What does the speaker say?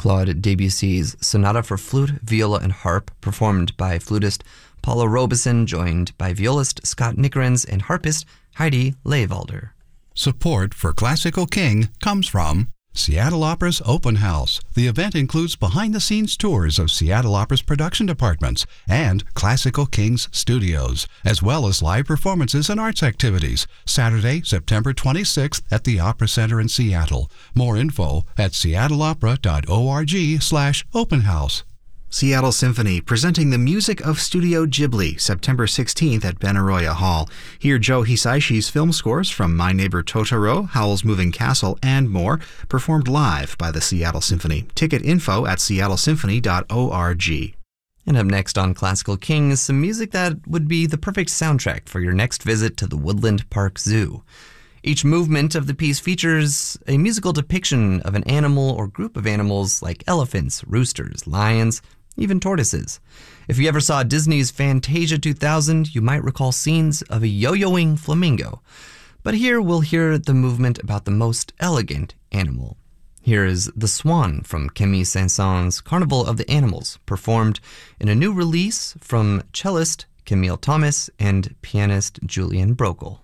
Claude Debussy's Sonata for Flute, Viola, and Harp, performed by flutist Paula Robeson, joined by violist Scott Nickerens and harpist Heidi Leyvalder. Support for Classical King comes from Seattle Opera's Open House. The event includes behind-the-scenes tours of Seattle Opera's production departments and Classical King's studios, as well as live performances and arts activities. Saturday, September 26th at the Opera Center in Seattle. More info at seattleopera.org/openhouse. Seattle Symphony presenting the music of Studio Ghibli, September 16th at Benaroya Hall. Hear Joe Hisaishi's film scores from My Neighbor Totoro, Howl's Moving Castle, and more, performed live by the Seattle Symphony. Ticket info at seattlesymphony.org. And up next on Classical King is some music that would be the perfect soundtrack for your next visit to the Woodland Park Zoo. Each movement of the piece features a musical depiction of an animal or group of animals like elephants, roosters, lions, even tortoises. If you ever saw Disney's Fantasia 2000, you might recall scenes of a yo-yoing flamingo. But here we'll hear the movement about the most elegant animal. Here is The Swan from Camille Saint-Saëns' Carnival of the Animals, performed in a new release from cellist Camille Thomas and pianist Julian Brokel.